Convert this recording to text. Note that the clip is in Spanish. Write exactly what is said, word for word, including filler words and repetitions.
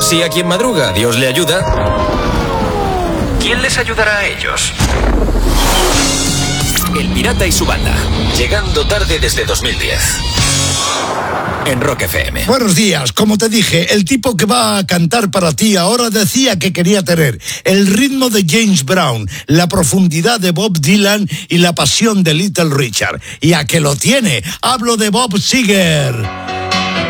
Si a quien madruga Dios le ayuda, ¿quién les ayudará a ellos? El Pirata y su banda, llegando tarde desde dos mil diez. En Rock F M. Buenos días, como te dije, el tipo que va a cantar para ti ahora decía que quería tener el ritmo de James Brown, la profundidad de Bob Dylan y la pasión de Little Richard. Y a que lo tiene, hablo de Bob Seger.